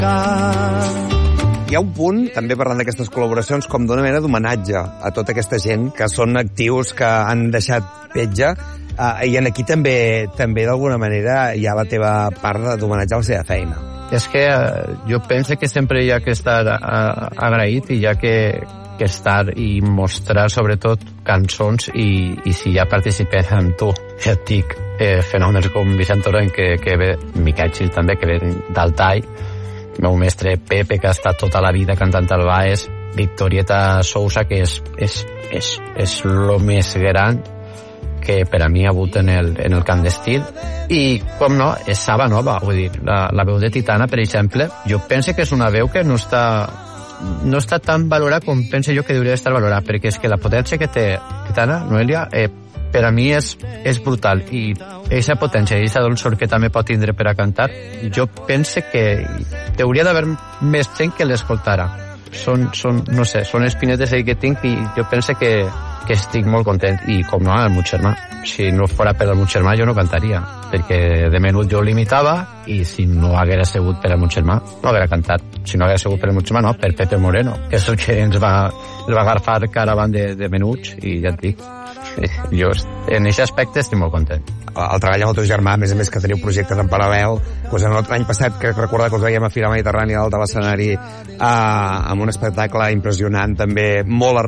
Hi ha un punt, també parlant d'aquestes col·laboracions, com d'una mena d'homenatge a tota aquesta gent que són actius, que han deixat petja, i en aquí també d'alguna manera hi ha la teva part d'homenatjar la seva feina. És que jo penso que sempre hi ha que estar agraït i hi ha que estar i mostrar sobretot cançons i si ja participes amb tu, ja et dic, fenòmens com Vicent Torrent, que ve, Miquel Gil també, que ve d'Altai, el meu mestre Pepe, que ha estat tota la vida cantant al Baez, Victorieta Sousa, que és lo més gran que per a mi ha hagut en el cant d'estil, i com no, és Saba Nova, vull dir, la veu de Titana, per exemple, jo penso que és una veu que no està tan valorada com penso jo que hauria d'estar valorada, perquè és que la potència que té Titana, Noelia, per a mi és brutal, i aquesta potència i aquesta dolçor que també pot tindre per a cantar, jo penso que hauria d'haver més gent que l'escoltara. No sé, són espinetes que tinc i jo penso que estic molt content, i com no, el meu germà. Si no fora per el meu germà jo no cantaria, perquè de menut jo l'imitava, i si no haguera sigut per el meu germà no haguera cantat. Si no haguera sigut per el meu germà, no, per Pepe Moreno, que és el que ens va agafar caravant de menuts, i ja et dic, jo en aquest aspecte estic molt content. El treball amb el teu germà, a més que teniu projectes en paral·lel, doncs l'any passat, que recordar que us veiem a Fira Mediterrània dalt de l'escenari, amb un espectacle impressionant, també molt